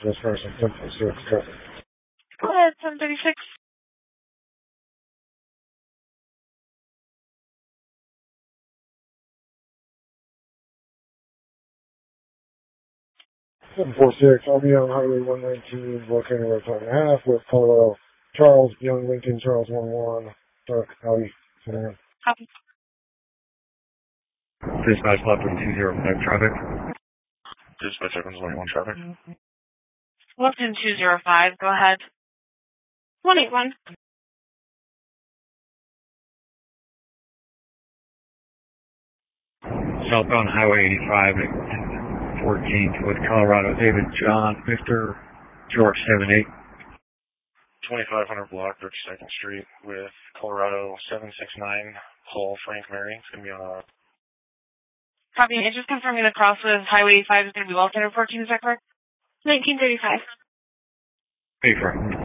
this person, 1046 traffic. Go ahead, 1036. I'll be on Highway 119, located right time and a half with Colorado. Charles, Young Lincoln, Charles 11, dark Audi sedan. Copy. Dispatch left in 205 traffic. Dispatch Evans 181 traffic. Left in 205, go ahead. 181. Southbound Highway 85 at 14th with Colorado. David, John, Victor, George 78. 2500 block, 32nd Street with Colorado 769, Paul, Frank, Mary. It's going to be on a... Copy. It's just confirming the cross with Highway 85 is going to be located at 14, is that correct? 1935. Hey, Frank.